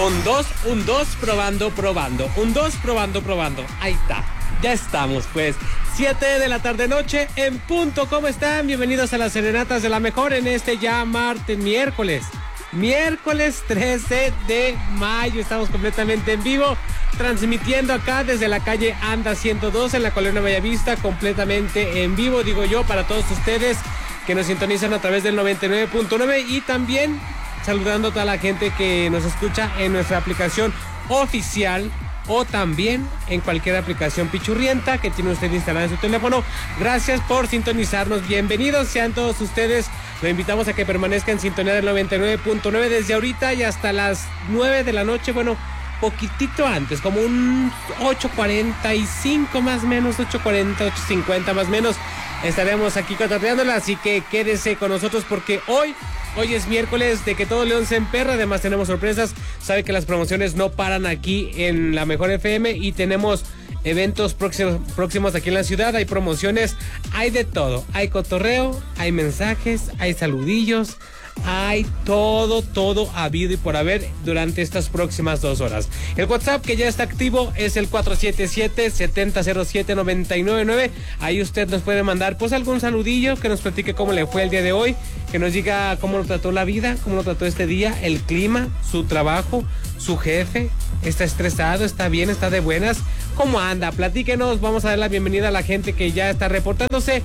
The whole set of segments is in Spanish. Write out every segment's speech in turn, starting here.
Un dos, probando. Un dos, probando. Ahí está. Ya estamos, pues. 7 de la tarde noche en punto. ¿Cómo están? Bienvenidos a las serenatas de la mejor en este ya miércoles 13 de mayo. Estamos completamente en vivo, transmitiendo acá desde la calle Anda 102 en la colonia Bellavista, completamente en vivo, digo yo, para todos ustedes que nos sintonizan a través del 99.9 y también saludando a toda la gente que nos escucha en nuestra aplicación oficial o también en cualquier aplicación pichurrienta que tiene usted instalada en su teléfono. Gracias por sintonizarnos. Bienvenidos sean todos ustedes. Lo invitamos a que permanezca en sintonía del 99.9 desde ahorita y hasta las 9 de la noche. Bueno, poquitito antes, como un 8:45 más o menos, 8:40, 8:50 más o menos. Estaremos aquí cotorreándola, así que quédese con nosotros porque hoy es miércoles de que todo León se emperra. Además tenemos sorpresas. Sabe que las promociones no paran aquí en la Mejor FM y tenemos eventos próximos aquí en la ciudad. Hay promociones, hay de todo. Hay cotorreo, hay mensajes, hay saludillos, hay todo habido y por haber durante estas próximas 2 horas. El WhatsApp que ya está activo es el 477-7007-999. Ahí usted nos puede mandar pues algún saludillo, que nos platique cómo le fue el día de hoy, que nos diga cómo lo trató la vida, cómo lo trató este día, el clima, su trabajo, su jefe. ¿Está estresado? ¿Está bien? ¿Está de buenas? ¿Cómo anda? Platíquenos. Vamos a dar la bienvenida a la gente que ya está reportándose.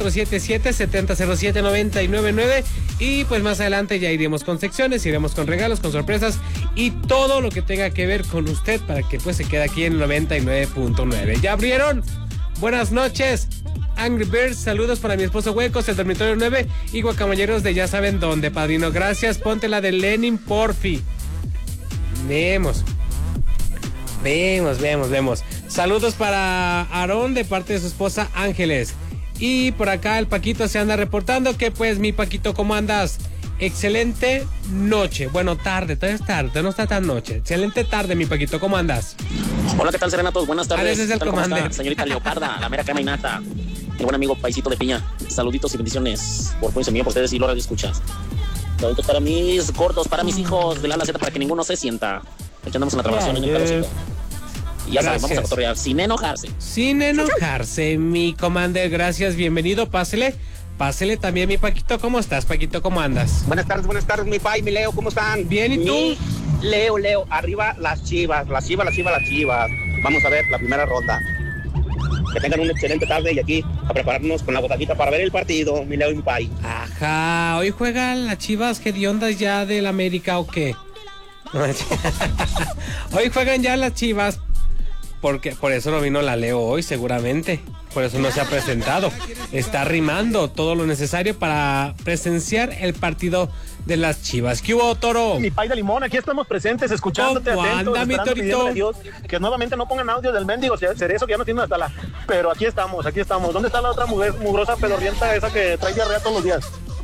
477-7007-999. Y pues más adelante ya iremos con secciones, iremos con regalos, con sorpresas y todo lo que tenga que ver con usted para que pues se quede aquí en 99.9. ¿Ya abrieron? Buenas noches. Angry Birds, saludos para mi esposo Huecos, el dormitorio 9 y guacamalleros de ya saben dónde, padrino. Gracias. Ponte la de Lenin, porfi. Vemos. Saludos para Aarón de parte de su esposa Ángeles. Y por acá el Paquito se anda reportando que pues mi Paquito, ¿cómo andas? Excelente noche. Bueno, tarde, todavía es tarde, no está tan noche. Excelente tarde, mi Paquito, ¿cómo andas? Hola, ¿qué tal, serenatos? Buenas tardes. Ese es el comandante. Señorita Leoparda, la mera crema y nata. Mi buen amigo Paisito de Piña. Saluditos y bendiciones por pues mío, por ustedes y lo radio escuchas. Saluditos para mis gordos, para mis hijos de la Z, para que ninguno se sienta. Aquí andamos en la trabajación en el calorcito. Y ya saben, vamos a cotorrear sin enojarse. Sin enojarse, mi comandante. Gracias, bienvenido, pásele también, mi Paquito. ¿Cómo estás, Paquito? ¿Cómo andas? Buenas tardes, mi Pai, mi Leo, ¿cómo están? Bien, ¿y tú? Leo, arriba las chivas. Vamos a ver la primera ronda. Que tengan una excelente tarde y aquí a prepararnos con la botellita para ver el partido, mi Leo y mi Pai. Ajá, hoy juegan las Chivas hediondas ya del América, ¿o qué? Hoy juegan ya las Chivas. Porque por eso no vino la Leo hoy, seguramente. Por eso no se ha presentado. Está rimando todo lo necesario para presenciar el partido de las Chivas. ¿Qué hubo, Toro? Mi Pai de Limón, aquí estamos presentes, escuchándote atentos, anda, mi Torito? Dios, que nuevamente no pongan audio del mendigo cerezo, que ya no tiene hasta la... Pero aquí estamos. ¿Dónde está la otra mujer mugrosa pedorrienta esa que trae diarrea todos los días?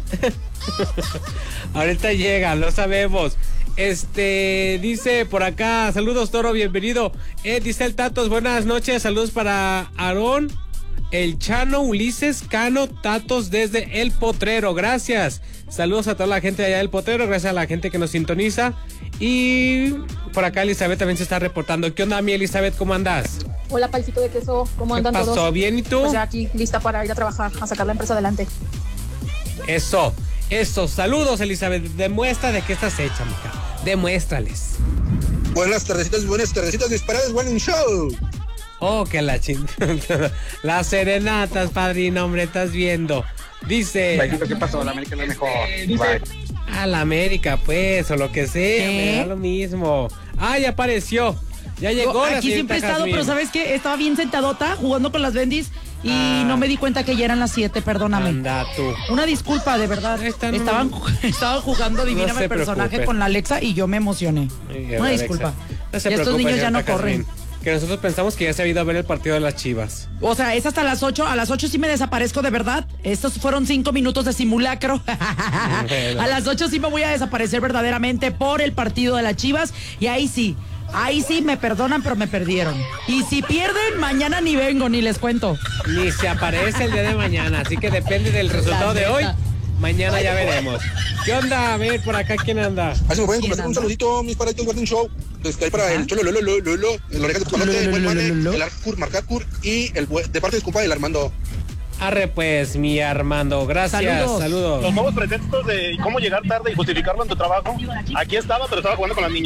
Ahorita llega, lo sabemos. Dice por acá, saludos, Toro, bienvenido. Dice el Tatos, buenas noches, saludos para Aarón, el Chano, Ulises, Cano, Tatos desde El Potrero, gracias. Saludos a toda la gente de allá del Potrero, gracias a la gente que nos sintoniza. Y por acá Elizabeth también se está reportando. ¿Qué onda, mi Elizabeth? ¿Cómo andas? Hola, Paisito de Queso, ¿cómo andan todos? ¿Qué pasó? ¿Bien y tú? Pues ya aquí, lista para ir a trabajar, a sacar la empresa adelante. Eso, saludos, Elizabeth. Demuestra de qué estás hecha, mija. Demuéstrales. Buenas tardecitas, mis paradas, buen show. Oh, que la las serenatas, padrino, hombre, estás viendo. Dice... ¿Qué pasó? La América es lo mejor. A la América, pues, o lo que sea, me da lo mismo. Ya apareció. Ya llegó. Aquí siempre he estado, pero ¿sabes qué? Estaba bien sentadota jugando con las bendis y no me di cuenta que ya eran las 7, perdóname. Anda tú. Una disculpa, de verdad. Estaban jugando Adivíname personaje con la Alexa y yo me emocioné. Una disculpa. No se y estos niños ya no corren. Que nosotros pensamos que ya se ha ido a ver el partido de las Chivas. O sea, es hasta las 8. A las 8 sí me desaparezco de verdad. Estos fueron 5 minutos de simulacro. A las 8 sí me voy a desaparecer verdaderamente por el partido de las Chivas. Y ahí sí me perdonan, pero me perdieron. Y si pierden, mañana ni vengo, ni les cuento. Ni se aparece el día de mañana. Así que depende del resultado de hoy. Mañana ya veremos. ¿Qué onda? A ver, por acá, ¿quién anda? Así me pueden ¿Quién complacer un anda? saludito, mis paraditos Golden Show. Hay para el Cholo, el Orejas de Palote, el Buen Mane, el Arcur, Marcacur y de parte de su compadre, el Armando. Arre pues, mi Armando, gracias, saludos. Los nuevos pretextos de cómo llegar tarde y justificarlo en tu trabajo. Aquí estaba, pero estaba jugando con las niñas.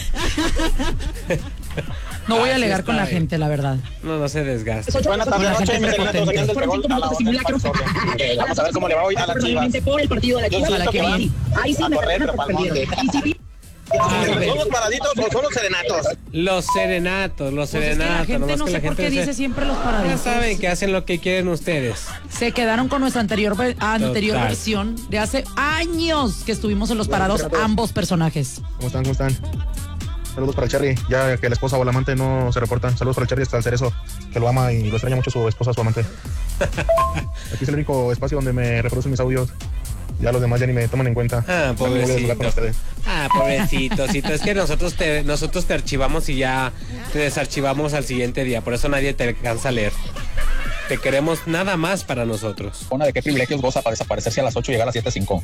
No voy a Así alegar con está la bien. gente, la verdad. No se desgaste. Buenas Con la tardes, gente noche, prepotente. mi del Perol, a la orden del Paxorte. Vamos a ver cómo le va hoy a las Chivas. Por el partido de la Yo Chivas. siento que que van bien. Ahí sí a me correr, ganan pero porque pa'l monte. perdieron. Y sí, ¿Son los paraditos o son los serenatos? Los serenatos, Pues es que la gente nomás no que sé la por gente qué dice siempre los ya paraditos. saben que hacen lo que quieren ustedes. Se quedaron con nuestra anterior Total. versión de hace años que estuvimos en los parados, ambos personajes. ¿Cómo están? ¿Cómo están? Saludos para Charlie, ya que la esposa o el amante no se reportan. Saludos para Charlie hasta el Cerezo, que lo ama y lo extraña mucho su esposa, su amante. Aquí es el único espacio donde me reproducen mis audios. Ya los demás ya ni me toman en cuenta. Ah, Ya me voy a deslugar con pobrecito. ustedes. Ah, pobrecito. Es que nosotros te archivamos y ya te desarchivamos al siguiente día. Por eso nadie te alcanza a leer. Te queremos nada más para nosotros. Una de qué privilegios goza para desaparecerse a las 8 y llegar a las 7:05.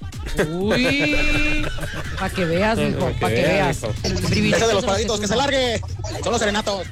Uy, para que veas, mijo, Pa' que para que veas, veas. mijo. El privilegio Ese de los se paraditos, que se largue. Son los serenatos.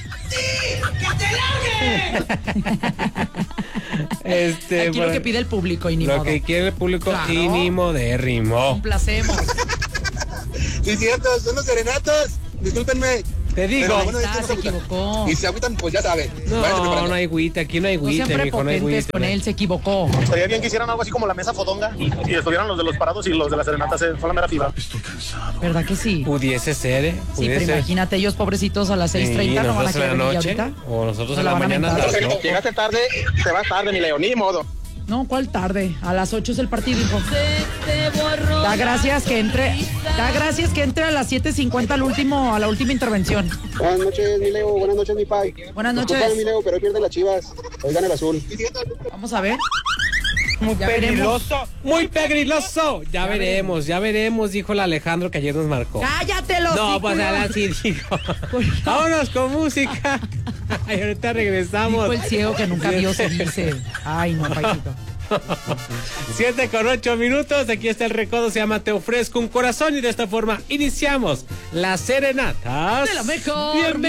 Aquí lo que pide el público y ni lo modo. que quiere el público Claro. y ni modérrimo. Complacemos. Sí, cierto, son los serenatos. Discúlpenme. Te digo. Pero bueno, Ahí es que está, se equivocó. Y si agüitan, pues ya saben. Váyanse No, preparando. no hay agüita, aquí no hay No sean agüita, mijo, no hay prepotentes agüita. con él, se equivocó. Estaría bien que hicieran algo así como la mesa fodonga y estuvieran los de los parados y los de las serenatas. Son la mera fibra. ¿Verdad que sí? Pudiese ser, Sí, pero pudiese ser. imagínate, ellos pobrecitos a las 6:30 no van a nosotros querer en la venir noche ahorita. o nosotros Se en la la van a mañana. mentar. no. Llegaste tarde, te vas tarde, mi Leo, ni modo. No, ¿cuál tarde? A las 8 es el partido, hijo. Da gracias que entre a las 7:50 a la última intervención. Buenas noches, mi Leo. Buenas noches, mi pai. Buenas noches. Disculpa, mi Leo, pero hoy pierde las Chivas. Hoy gana el azul. Vamos a ver. Muy Ya veremos. Muy pegriloso. Ya veremos, dijo el Alejandro que ayer nos marcó. ¡Cállate los No, pues ahora sí dijo. Vámonos con música. Y ahorita regresamos. Dijo el ciego que nunca vio, se dice. Ay, no, paisito. 7:08. Aquí está el recodo. Se llama Te ofrezco un corazón. Y de esta forma iniciamos las serenatas De la mejor. Bienvenidos.